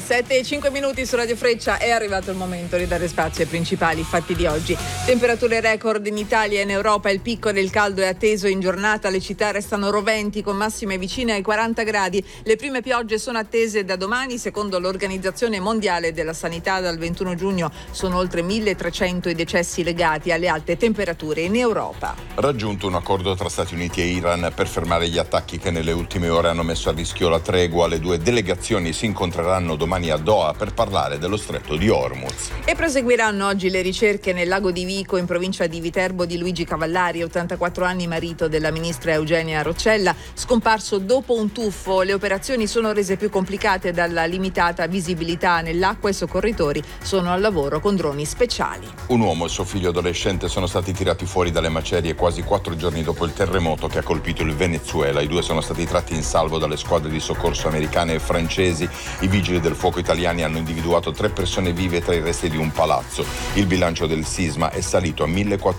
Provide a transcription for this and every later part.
7:05 su Radio Freccia. È arrivato il momento di dare spazio ai principali fatti di oggi. Temperature record in Italia e in Europa, il picco del caldo è atteso in giornata, le città restano roventi con massime vicine ai 40 gradi. Le prime piogge sono attese da domani, secondo l'Organizzazione Mondiale della Sanità. Dal 21 giugno sono oltre 1.300 i decessi legati alle alte temperature in Europa. Raggiunto un accordo tra Stati Uniti e Iran per fermare gli attacchi che nelle ultime ore hanno messo a rischio la tregua. Le due delegazioni si incontreranno domani a Doha per parlare dello stretto di Hormuz. E proseguiranno oggi le ricerche nel lago di Vico, in provincia di Viterbo, di Luigi Cavallari, 84 anni, marito della ministra Eugenia Roccella, scomparso dopo un tuffo. Le operazioni sono rese più complicate dalla limitata visibilità nell'acqua e i soccorritori sono al lavoro con droni speciali. Un uomo e suo figlio adolescente sono stati tirati fuori dalle macerie quasi 4 giorni dopo il terremoto che ha colpito il Venezuela. I due sono stati tratti in salvo dalle squadre di soccorso americane e francesi. I vigili del fuoco italiani hanno individuato 3 persone vive tra i resti di un palazzo. Il bilancio del sisma è salito a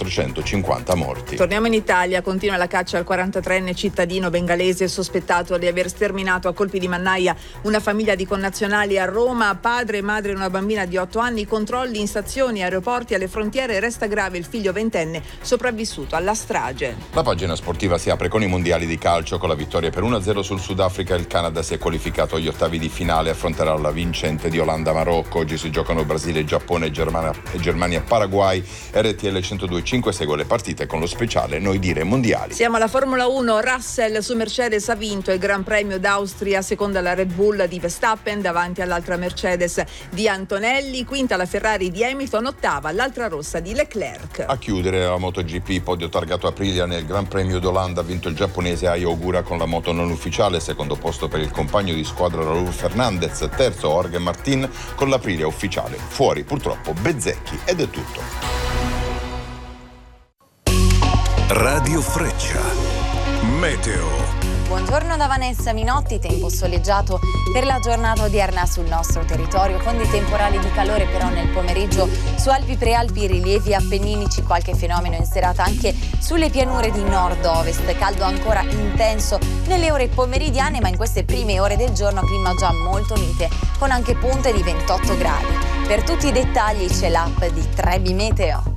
1.450 morti. Torniamo in Italia, continua la caccia al 43enne cittadino bengalese sospettato di aver sterminato a colpi di mannaia una famiglia di connazionali a Roma, padre e madre e una bambina di 8 anni, controlli in stazioni, aeroporti, alle frontiere, resta grave il figlio 20enne sopravvissuto alla strage. La pagina sportiva si apre con i mondiali di calcio, con la vittoria per 1-0 sul Sudafrica. Il Canada si è qualificato agli ottavi di finale, affronterà la vincente di Olanda-Marocco. Oggi si giocano Brasile, Giappone, Germania-Paraguay. RTL 102.5 segue le partite con lo speciale Noi dire mondiali. Siamo alla Formula 1, Russell su Mercedes ha vinto il Gran Premio d'Austria, seconda la Red Bull di Verstappen davanti all'altra Mercedes di Antonelli, quinta la Ferrari di Hamilton, ottava l'altra rossa di Leclerc. A chiudere la MotoGP, podio targato Aprilia nel Gran Premio d'Olanda, ha vinto il giapponese Ai Ogura con la moto non ufficiale, secondo posto per il compagno di squadra Raul Fernandez, terzo Jorge Martin con l'Aprilia ufficiale, fuori purtroppo Bezzecchi. Ed è tutto. Radio Freccia, meteo. Buongiorno da Vanessa Minotti, tempo soleggiato per la giornata odierna sul nostro territorio, con dei temporali di calore però nel pomeriggio su Alpi Prealpi, rilievi appenninici, qualche fenomeno in serata anche sulle pianure di nord-ovest, caldo ancora intenso nelle ore pomeridiane, ma in queste prime ore del giorno clima già molto mite, con anche punte di 28 gradi. Per tutti i dettagli c'è l'app di Trebi Meteo.